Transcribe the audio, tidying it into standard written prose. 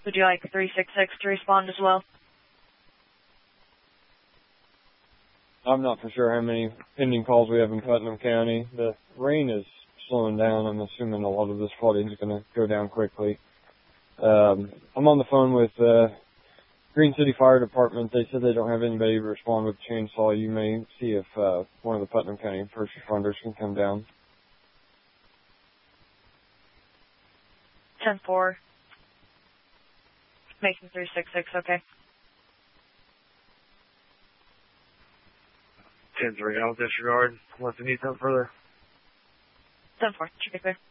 Would you like 366 to respond as well? I'm not for sure how many pending calls we have in Putnam County. The rain is slowing down. I'm assuming a lot of this flooding is going to go down quickly. I'm on the phone with Green City Fire Department. They said they don't have anybody to respond with a chainsaw. You may see if one of the Putnam County first responders can come down. 10-4. Making 366, okay. 10-3, I'll disregard unless you need something further. 10-4, should be clear.